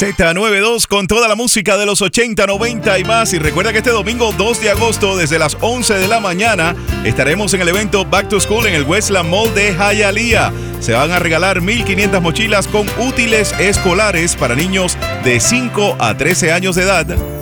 Z92 con toda la música de los 80, 90 y más. Y recuerda que este domingo 2 de agosto desde las 11 de la mañana estaremos en el evento Back to School en el Westland Mall de Hialeah. Se van a regalar 1,500 mochilas con útiles escolares para niños de 5 a 13 años de edad.